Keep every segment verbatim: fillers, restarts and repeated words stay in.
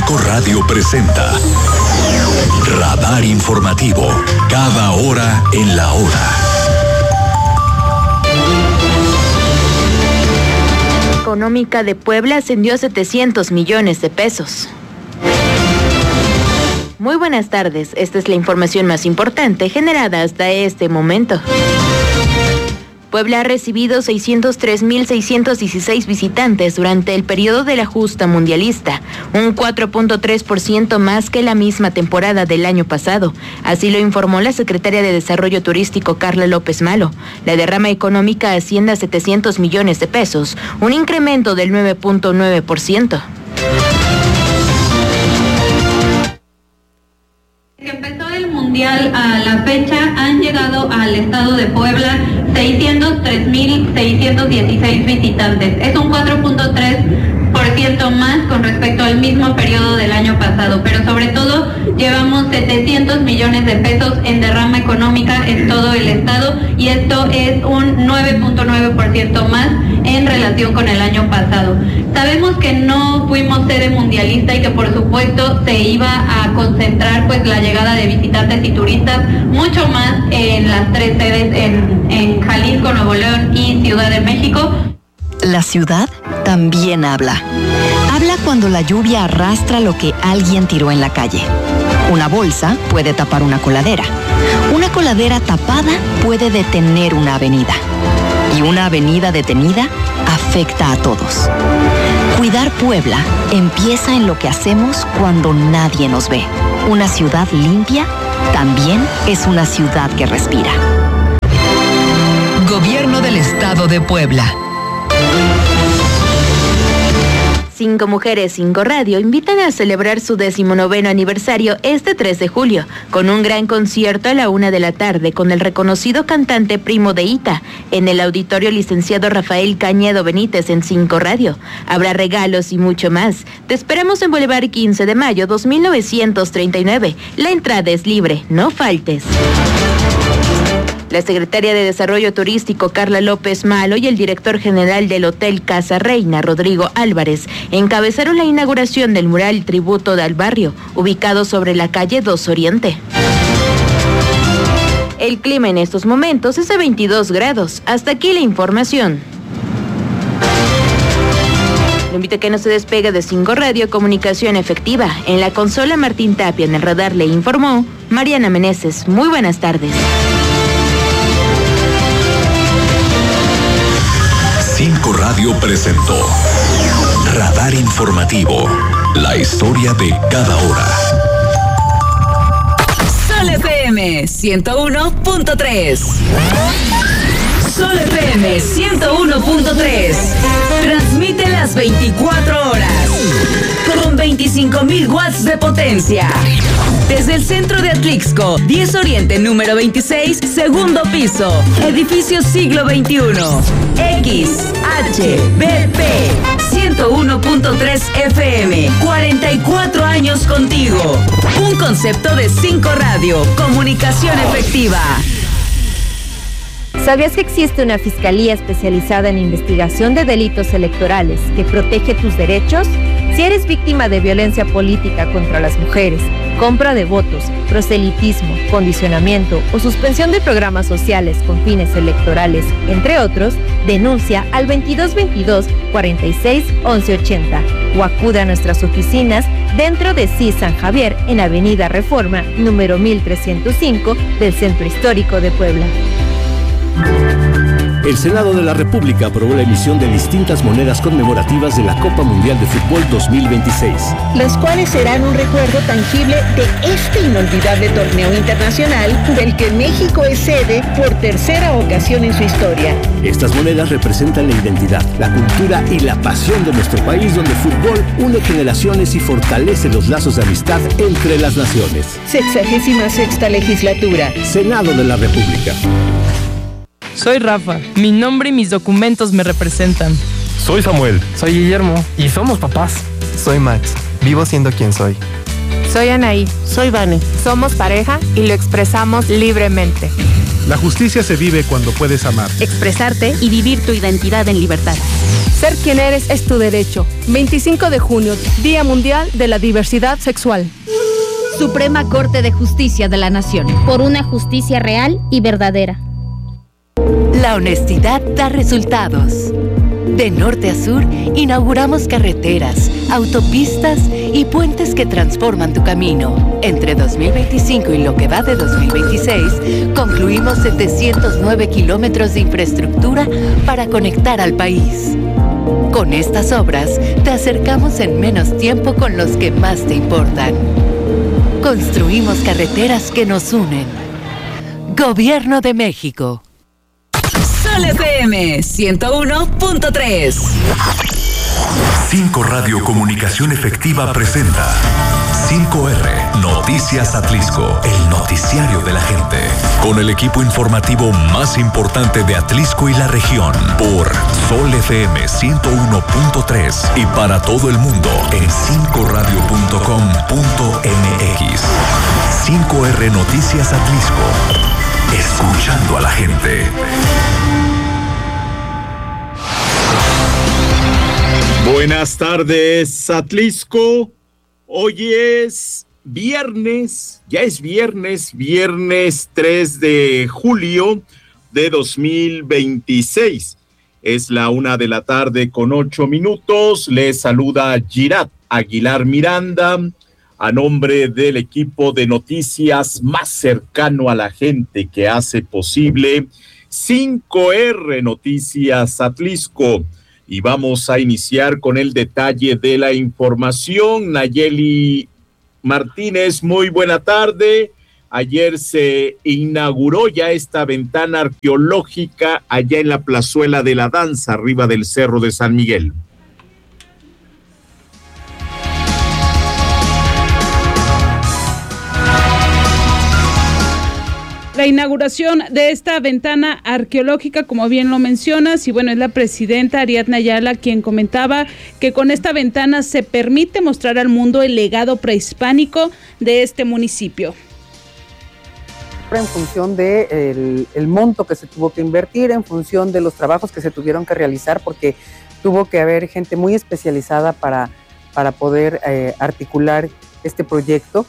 Cinco Radio presenta Radar Informativo, cada hora en la hora. Económica de Puebla ascendió a setecientos millones de pesos. Muy buenas tardes, esta es la información más importante generada hasta este momento. Puebla ha recibido seiscientos tres mil seiscientos dieciséis visitantes durante el periodo de la justa mundialista, un cuatro punto tres por ciento más que la misma temporada del año pasado. Así lo informó la secretaria de Desarrollo Turístico, Carla López Malo. La derrama económica asciende a setecientos millones de pesos, un incremento del nueve punto nueve por ciento. Que empezó el mundial a la fecha, han llegado al estado de Puebla seiscientos tres mil seiscientos dieciséis visitantes. Es un cuatro punto tres por ciento más con respecto al mismo periodo del año pasado, pero sobre todo llevamos setecientos millones de pesos en derrama económica en todo el estado, y esto es un nueve punto nueve por ciento más en relación con el año pasado. Sabemos que no fuimos sede mundialista y que por supuesto se iba a concentrar pues la llegada de visitantes y turistas mucho más en las tres sedes en, en Jalisco, Nuevo León y Ciudad de México. La ciudad también habla. Habla cuando la lluvia arrastra lo que alguien tiró en la calle. Una bolsa puede tapar una coladera. Una coladera tapada puede detener una avenida. Y una avenida detenida afecta a todos. Cuidar Puebla empieza en lo que hacemos cuando nadie nos ve. Una ciudad limpia también es una ciudad que respira. Gobierno del Estado de Puebla. Cinco Mujeres, Cinco Radio invitan a celebrar su decimonoveno aniversario este tres de julio, con un gran concierto a la una de la tarde con el reconocido cantante Primo de Ita, en el auditorio licenciado Rafael Cañedo Benítez en Cinco Radio. Habrá regalos y mucho más. Te esperamos en Boulevard quince de mayo dos mil novecientos treinta y nueve. La entrada es libre, no faltes. La secretaria de Desarrollo Turístico, Carla López Malo, y el director general del Hotel Casa Reina, Rodrigo Álvarez, encabezaron la inauguración del mural Tributo al Barrio, ubicado sobre la calle dos Oriente. El clima en estos momentos es de veintidós grados. Hasta aquí la información. Lo invito a que no se despegue de Cinco Radio, comunicación efectiva. En la consola, Martín Tapia. En el radar le informó Mariana Meneses. Muy buenas tardes. Cinco Radio presentó Radar Informativo, la historia de cada hora. Sol F M ciento uno punto tres. Sol F M ciento uno punto tres. Transmite las veinticuatro horas. Con veinticinco mil watts de potencia. Desde el centro de Atlixco, diez Oriente, número veintiséis, segundo piso. Edificio siglo veintiuno. X H B P ciento uno punto tres F M. cuarenta y cuatro años contigo. Un concepto de Cinco Radio. Comunicación efectiva. ¿Sabías que existe una fiscalía especializada en investigación de delitos electorales que protege tus derechos? Si eres víctima de violencia política contra las mujeres, compra de votos, proselitismo, condicionamiento o suspensión de programas sociales con fines electorales, entre otros, denuncia al veintidós veintidós cuarenta y seis once ochenta o acude a nuestras oficinas dentro de C I S San Javier en Avenida Reforma, número mil trescientos cinco del Centro Histórico de Puebla. El Senado de la República aprobó la emisión de distintas monedas conmemorativas de la Copa Mundial de Fútbol dos mil veintiséis. Las cuales serán un recuerdo tangible de este inolvidable torneo internacional del que México es sede por tercera ocasión en su historia. Estas monedas representan la identidad, la cultura y la pasión de nuestro país, donde el fútbol une generaciones y fortalece los lazos de amistad entre las naciones. Sexagésima sexta legislatura. Senado de la República. Soy Rafa, mi nombre y mis documentos me representan. Soy Samuel. Soy Guillermo. Y somos papás. Soy Max, vivo siendo quien soy. Soy Anaí. Soy Vane. Somos pareja y lo expresamos libremente. La justicia se vive cuando puedes amar, expresarte y vivir tu identidad en libertad. Ser quien eres es tu derecho. veinticinco de junio, Día Mundial de la Diversidad Sexual. Suprema Corte de Justicia de la Nación. Por una justicia real y verdadera. La honestidad da resultados. De norte a sur, inauguramos carreteras, autopistas y puentes que transforman tu camino. Entre dos mil veinticinco y lo que va de dos mil veintiséis, concluimos setecientos nueve kilómetros de infraestructura para conectar al país. Con estas obras, te acercamos en menos tiempo con los que más te importan. Construimos carreteras que nos unen. Gobierno de México. Sol F M ciento uno punto tres. cinco Radio Comunicación Efectiva presenta cinco erre Noticias Atlisco, el noticiario de la gente. Con el equipo informativo más importante de Atlisco y la región, por Sol F M ciento uno punto tres y para todo el mundo en cinco radio punto com punto m x. cinco erre Noticias Atlisco, escuchando a la gente. Buenas tardes, Atlisco. Hoy es viernes, ya es viernes, viernes tres de julio de dos mil veintiséis. Es la una de la tarde con ocho minutos. Les saluda Girat Aguilar Miranda a nombre del equipo de noticias más cercano a la gente que hace posible cinco erre Noticias Atlisco. Y vamos a iniciar con el detalle de la información. Nayeli Martínez, muy buena tarde. Ayer se inauguró ya esta ventana arqueológica allá en la plazuela de la danza, arriba del Cerro de San Miguel. La inauguración de esta ventana arqueológica, como bien lo mencionas, y bueno, es la presidenta Ariadna Ayala quien comentaba que con esta ventana se permite mostrar al mundo el legado prehispánico de este municipio. En función de el, el monto que se tuvo que invertir, en función de los trabajos que se tuvieron que realizar, porque tuvo que haber gente muy especializada para, para poder eh, articular este proyecto.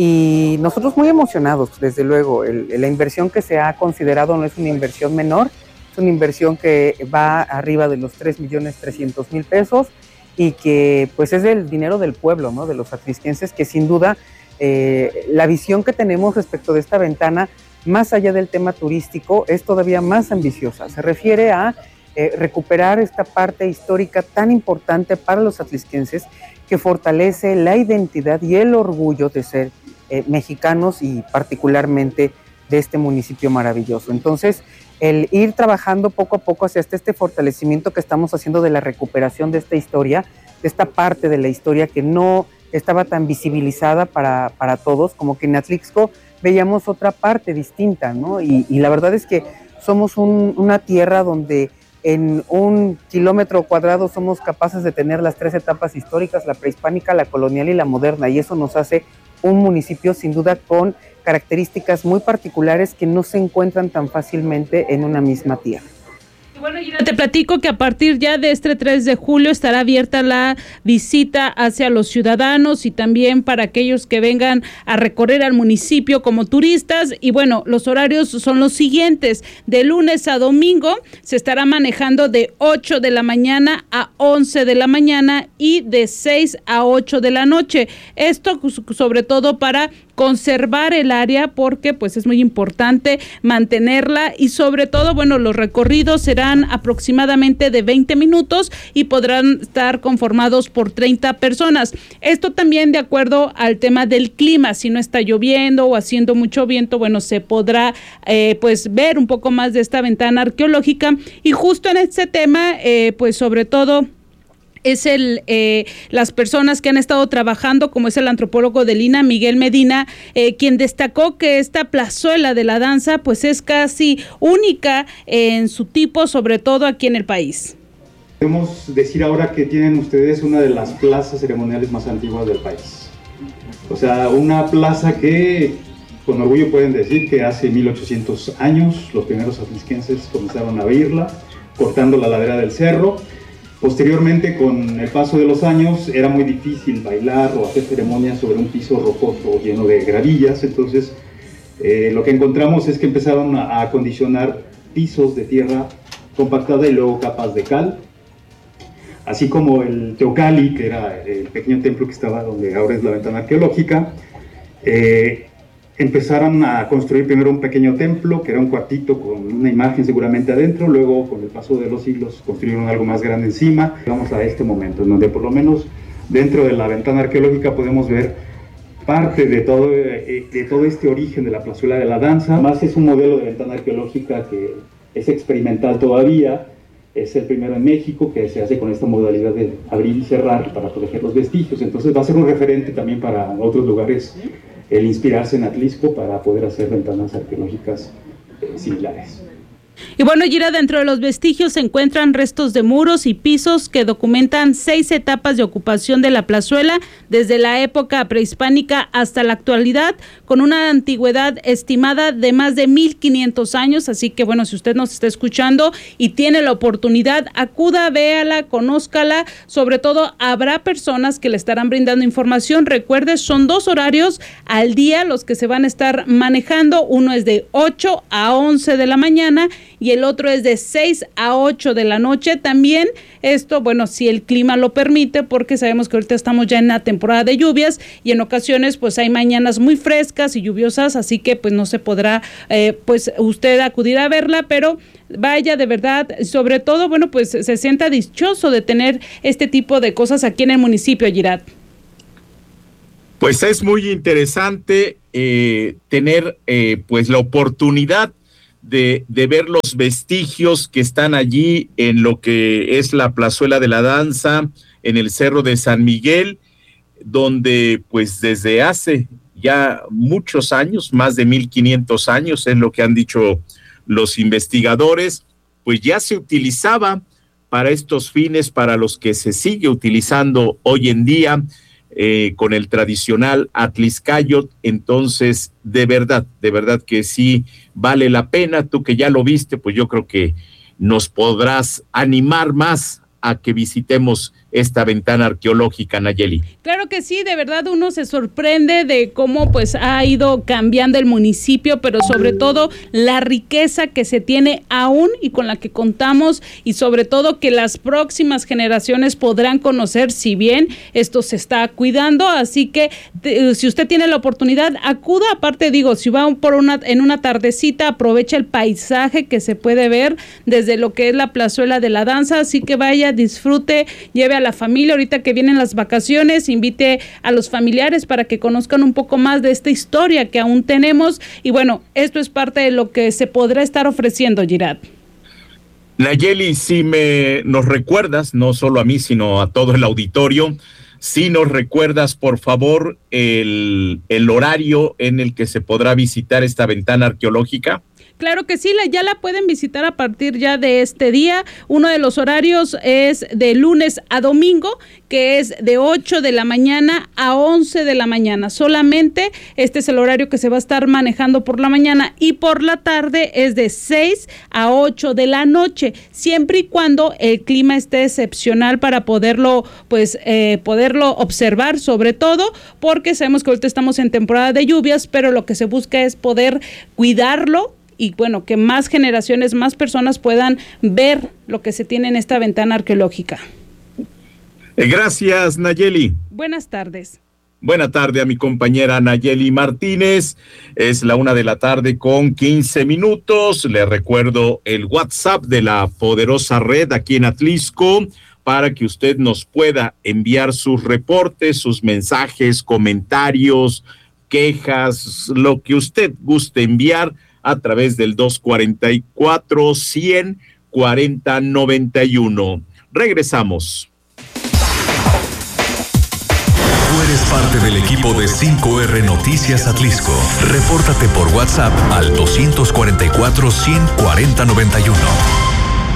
Y nosotros muy emocionados, desde luego. El, la inversión que se ha considerado no es una inversión menor, es una inversión que va arriba de los tres millones trescientos mil pesos y que pues es el dinero del pueblo, ¿no? De los atlisquenses, que sin duda eh, la visión que tenemos respecto de esta ventana, más allá del tema turístico, es todavía más ambiciosa. Se refiere a eh, recuperar esta parte histórica tan importante para los atlisquenses, que fortalece la identidad y el orgullo de ser eh, mexicanos y particularmente de este municipio maravilloso. Entonces, el ir trabajando poco a poco hacia este, este fortalecimiento que estamos haciendo de la recuperación de esta historia, de esta parte de la historia que no estaba tan visibilizada para, para todos, como que en Atlixco veíamos otra parte distinta, ¿no? Y, y la verdad es que somos un, una tierra donde en un kilómetro cuadrado somos capaces de tener las tres etapas históricas, la prehispánica, la colonial y la moderna, y eso nos hace un municipio sin duda con características muy particulares que no se encuentran tan fácilmente en una misma tierra. Bueno, Gina, te platico que a partir ya de este tres de julio estará abierta la visita hacia los ciudadanos y también para aquellos que vengan a recorrer al municipio como turistas. Y bueno, los horarios son los siguientes. De lunes a domingo se estará manejando de ocho de la mañana a once de la mañana y de seis a ocho de la noche. Esto sobre todo para conservar el área, porque pues es muy importante mantenerla, y sobre todo, bueno, los recorridos serán aproximadamente de veinte minutos y podrán estar conformados por treinta personas. Esto también de acuerdo al tema del clima. Si no está lloviendo o haciendo mucho viento, bueno, se podrá eh, pues ver un poco más de esta ventana arqueológica. Y justo en este tema, eh, pues sobre todo es el eh, las personas que han estado trabajando, como es el antropólogo del I N A, Miguel Medina, eh, quien destacó que esta plazuela de la danza pues es casi única en su tipo, sobre todo aquí en el país. Podemos decir ahora que tienen ustedes una de las plazas ceremoniales más antiguas del país. O sea, una plaza que con orgullo pueden decir que hace mil ochocientos años los primeros atlisquenses comenzaron a abrirla, cortando la ladera del cerro. Posteriormente, con el paso de los años, era muy difícil bailar o hacer ceremonias sobre un piso rocoso lleno de gravillas, entonces eh, lo que encontramos es que empezaron a acondicionar pisos de tierra compactada y luego capas de cal, así como el Teocalli, que era el pequeño templo que estaba donde ahora es la ventana arqueológica. eh, Empezaron a construir primero un pequeño templo, que era un cuartito con una imagen seguramente adentro, luego con el paso de los siglos construyeron algo más grande encima. Vamos a este momento, en donde por lo menos dentro de la ventana arqueológica podemos ver parte de todo, de todo este origen de la plazuela de la danza. Además es un modelo de ventana arqueológica que es experimental todavía, es el primero en México que se hace con esta modalidad de abrir y cerrar para proteger los vestigios, entonces va a ser un referente también para otros lugares el inspirarse en Atlisco para poder hacer ventanas arqueológicas eh, similares. Y bueno, Gira, dentro de los vestigios se encuentran restos de muros y pisos que documentan seis etapas de ocupación de la plazuela desde la época prehispánica hasta la actualidad, con una antigüedad estimada de más de mil quinientos años. Así que bueno, si usted nos está escuchando y tiene la oportunidad, acuda, véala, conózcala. Sobre todo habrá personas que le estarán brindando información. Recuerde, son dos horarios al día los que se van a estar manejando. Uno es de ocho a once de la mañana y el otro es de seis a ocho de la noche. También esto, bueno, si el clima lo permite, porque sabemos que ahorita estamos ya en la temporada de lluvias y en ocasiones pues hay mañanas muy frescas y lluviosas, así que pues no se podrá eh, pues usted acudir a verla, pero vaya, de verdad, sobre todo, bueno, pues se sienta dichoso de tener este tipo de cosas aquí en el municipio, Girat. Pues es muy interesante eh, tener eh, pues la oportunidad De, de ver los vestigios que están allí en lo que es la plazuela de la danza, en el Cerro de San Miguel, donde pues desde hace ya muchos años, más de mil quinientos años, es lo que han dicho los investigadores, pues ya se utilizaba para estos fines, para los que se sigue utilizando hoy en día, Eh, con el tradicional Atliscayot. Entonces, de verdad, de verdad que sí vale la pena. Tú que ya lo viste, pues yo creo que nos podrás animar más a que visitemos esta ventana arqueológica, Nayeli. Claro que sí, de verdad uno se sorprende de cómo pues ha ido cambiando el municipio, pero sobre todo la riqueza que se tiene aún y con la que contamos, y sobre todo que las próximas generaciones podrán conocer, si bien esto se está cuidando. Así que te, si usted tiene la oportunidad, acuda. Aparte, digo, si va por una en una tardecita, aprovecha el paisaje que se puede ver desde lo que es la plazuela de la danza. Así que vaya, disfrute, lleve a la familia ahorita que vienen las vacaciones, invite a los familiares para que conozcan un poco más de esta historia que aún tenemos. Y bueno, esto es parte de lo que se podrá estar ofreciendo, Girat. Nayeli, si me nos recuerdas, no solo a mí, sino a todo el auditorio, si nos recuerdas, por favor, el, el horario en el que se podrá visitar esta ventana arqueológica. Claro que sí, la, ya la pueden visitar a partir ya de este día. Uno de los horarios es de lunes a domingo, que es de ocho de la mañana a once de la mañana. Solamente este es el horario que se va a estar manejando por la mañana, y por la tarde es de seis a ocho de la noche, siempre y cuando el clima esté excepcional para poderlo, pues, eh, poderlo observar, sobre todo porque sabemos que ahorita estamos en temporada de lluvias, pero lo que se busca es poder cuidarlo y bueno, que más generaciones, más personas puedan ver lo que se tiene en esta ventana arqueológica. Gracias, Nayeli. Buenas tardes. Buena tarde a mi compañera Nayeli Martínez. Es la una de la tarde con quince minutos. Le recuerdo el WhatsApp de la poderosa red aquí en Atlisco para que usted nos pueda enviar sus reportes, sus mensajes, comentarios, quejas, lo que usted guste enviar a través del dos cuarenta y cuatro, cien, cuarenta, noventa y uno. Regresamos. Tú eres parte del equipo de cinco erre Noticias Atlisco. Repórtate por WhatsApp al dos cuarenta y cuatro, cien, cuarenta, noventa y uno.